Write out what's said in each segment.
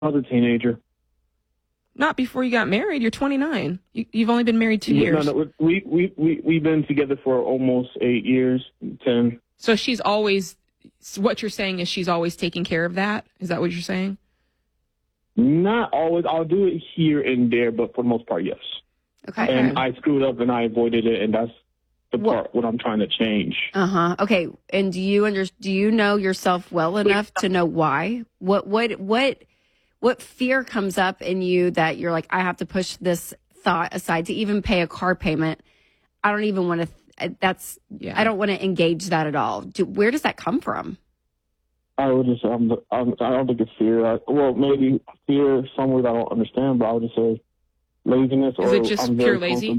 I was a teenager. Not before you got married. You're 29. You've only been married 2 years. No, we've been together for almost 8 years, 10. So she's always, what you're saying is she's always taking care of that? Is that what you're saying? Not always. I'll do it here and there, but for the most part, yes. Okay. And I screwed up and I avoided it, and that's the part what I'm trying to change. Okay. And do you know yourself well enough to know why? What fear comes up in you that you're like, I have to push this thought aside to even pay a car payment? I don't even want to. I don't want to engage that at all. Where does that come from? I would just, I don't think it's fear. Well, maybe fear somewhere I don't understand, but I would just say laziness. Is it just I'm pure very lazy?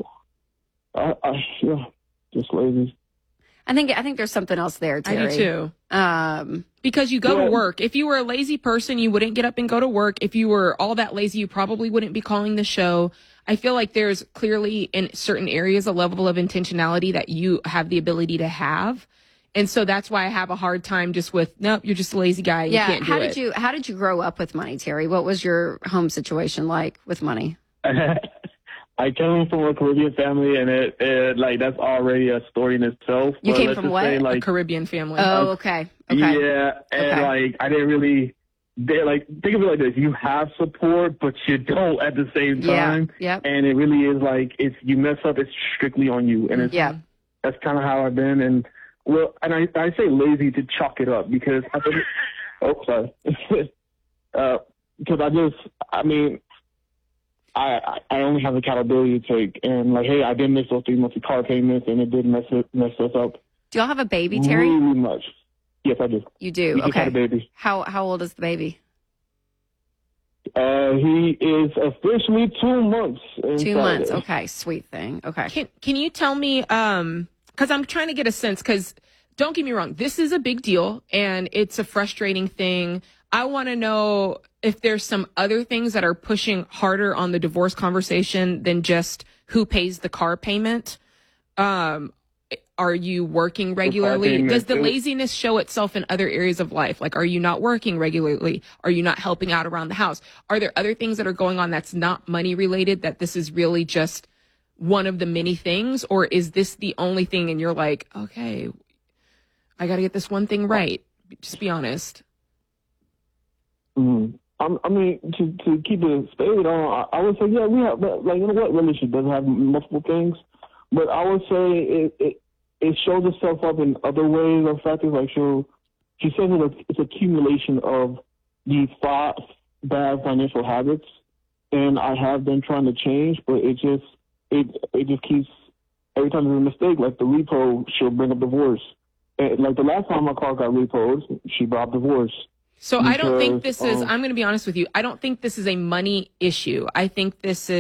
Yeah, just lazy. I think there's something else there, Terry. I do too. Because you go to work. If you were a lazy person, you wouldn't get up and go to work. If you were all that lazy, you probably wouldn't be calling the show. I feel like there's clearly in certain areas a level of intentionality that you have the ability to have. And so that's why I have a hard time just with, nope, you're just a lazy guy. You can't do it. How did you grow up with money, Terry? What was your home situation like with money? I came from a Caribbean family, and it like that's already a story in itself. You came from what? Say, a Caribbean family. Oh, okay. Yeah, and like I didn't really. Think of it like this: you have support, but you don't at the same time. Yeah. And it really is like if you mess up, it's strictly on you, and it's that's kind of how I've been. And I say lazy to chalk it up because I think. Oh, sorry. Because I only have accountability to take, and like, hey, I did miss those 3 months of car payments, and it did mess us up. Do y'all have a baby, Terry? Really much. Yes, I do. You do. We okay. just had a baby. How old is the baby? He is officially 2 months. 2 months. Okay, sweet thing. Okay. Can you tell me? Because I'm trying to get a sense. Because don't get me wrong, this is a big deal, and it's a frustrating thing. I want to know if there's some other things that are pushing harder on the divorce conversation than just who pays the car payment. Are you working regularly? Does the laziness show itself in other areas of life? Like, are you not working regularly? Are you not helping out around the house? Are there other things that are going on that's not money related, that this is really just one of the many things? Or is this the only thing and you're like, okay, I got to get this one thing right? Just be honest. Mm-hmm. I mean, to keep it spade on, I would say, yeah, we have, like, you know what, relationship doesn't have multiple things, but I would say it shows itself up in other ways or factors. Like she says it's accumulation of these 5 bad financial habits, and I have been trying to change, but it just keeps, every time there's a mistake, like the repo, she'll bring up divorce. And like the last time my car got repoed, she brought up divorce. So I don't think this is, I'm going to be honest with you, I don't think this is a money issue. I think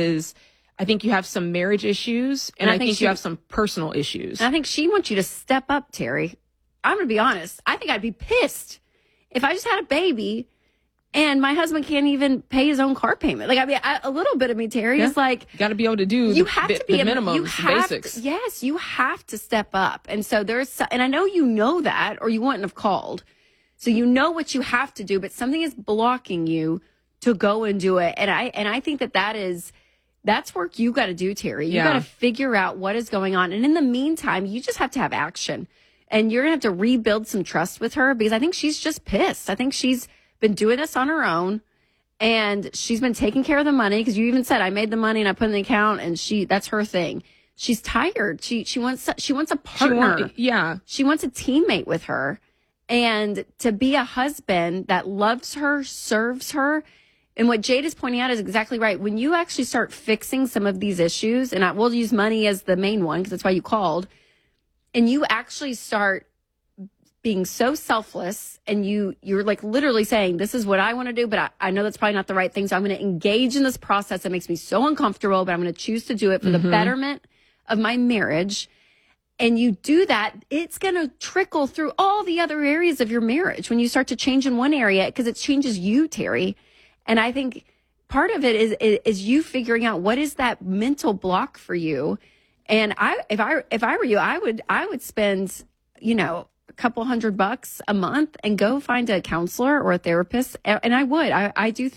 you have some marriage issues, and I think you have some personal issues. And I think she wants you to step up, Terry. I'm going to be honest. I think I'd be pissed if I just had a baby and my husband can't even pay his own car payment. Like, I mean, a little bit of me, Terry, is like, you got to be able to do the minimum, the basics. Yes, you have to step up. And so and I know you know that, or you wouldn't have called. So you know what you have to do, but something is blocking you to go and do it. And I think that's work you got to do, Terry. You got to figure out what is going on. And in the meantime, you just have to have action. And you're going to have to rebuild some trust with her, because I think she's just pissed. I think she's been doing this on her own, and she's been taking care of the money, because you even said, I made the money and I put it in the account, and that's her thing. She's tired. She wants a partner. She wants a teammate with her. And to be a husband that loves her, serves her. And what Jade is pointing out is exactly right. When you actually start fixing some of these issues, and we'll use money as the main one because that's why you called, and you actually start being so selfless, and you're like literally saying, this is what I want to do, but I know that's probably not the right thing. So I'm going to engage in this process that makes me so uncomfortable, but I'm going to choose to do it for the betterment of my marriage. And you do that, it's going to trickle through all the other areas of your marriage when you start to change in one area, because it changes you, Terry. And I think part of it is you figuring out what is that mental block for you. And if I were you, I would spend, a couple $100 a month and go find a counselor or a therapist. And I do think